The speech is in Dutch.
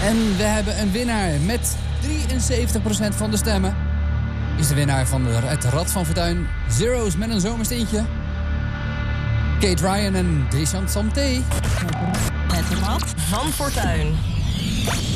En we hebben een winnaar met 73% van de stemmen. Is de winnaar van het Rad van Fortuin. Zero's met een zomerstintje. Kate Ryan en Deschamps Santé. Het Rad van Fortuin.